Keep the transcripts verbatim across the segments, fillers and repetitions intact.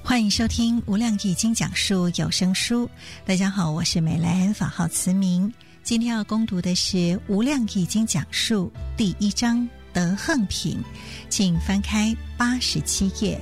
欢迎收听无量易经讲述有声书。大家好，我是美兰，法号慈明。今天要攻读的是无量易经讲述第一章德横品，请翻开八十七页。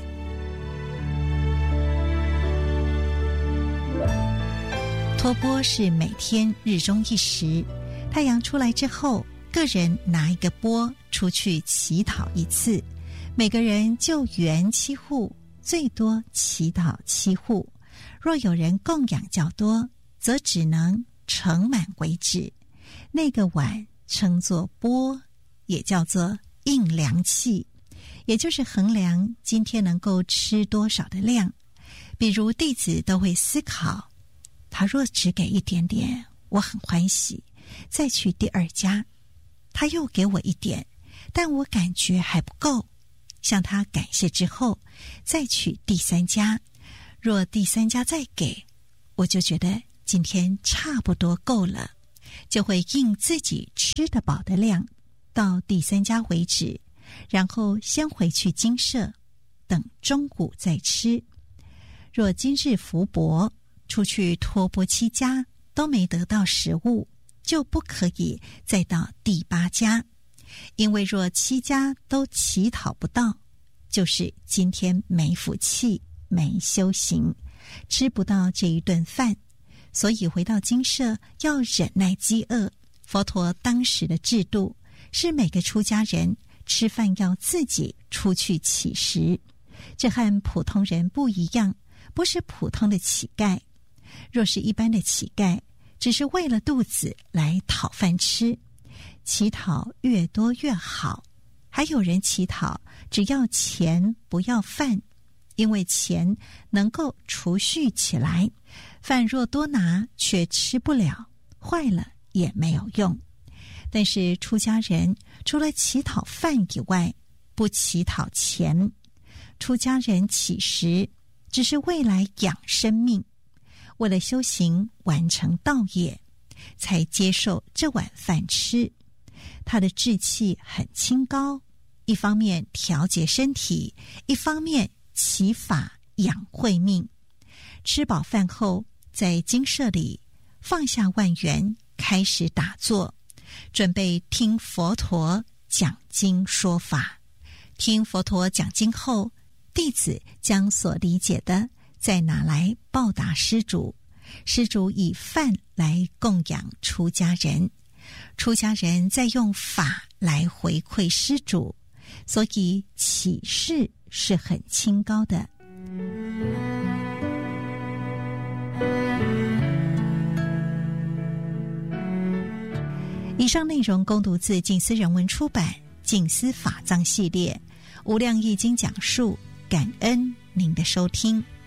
托钵是每天日中一时，太阳出来之后，个人拿一个钵出去乞讨一次，每个人就园七户，最多乞讨七户。若有人供养较多，则只能盛满为止。那个碗称作钵，也叫做应量器，也就是衡量今天能够吃多少的量。比如弟子都会思考，他若只给一点点，我很欢喜，再去第二家，他又给我一点，但我感觉还不够，向他感谢之后，再去第三家，若第三家再给，我就觉得今天差不多够了，就会应自己吃得饱的量，到第三家为止，然后先回去精舍，等中午再吃。若今日福薄，出去托钵七家都没得到食物，就不可以再到第八家，因为若七家都乞讨不到，就是今天没福气，没修行，吃不到这一顿饭，所以回到精舍要忍耐饥饿。佛陀当时的制度是每个出家人吃饭要自己出去乞食，这和普通人不一样，不是普通的乞丐。若是一般的乞丐，只是为了肚子来讨饭吃，乞讨越多越好。还有人乞讨只要钱不要饭，因为钱能够储蓄起来，饭若多拿却吃不了，坏了也没有用。但是出家人除了乞讨饭以外，不乞讨钱。出家人乞食只是为来养生命，为了修行完成道业，才接受这碗饭吃。他的志气很清高，一方面调节身体，一方面祈法养慧命。吃饱饭后，在精舍里放下万缘，开始打坐，准备听佛陀讲经说法。听佛陀讲经后，弟子将所理解的再拿来报答施主，施主以饭来供养出家人，出家人再用法来回馈施主，所以乞士是很清高的。以上内容恭读自静思人文出版静思法藏系列无量易经讲述，感恩您的收听。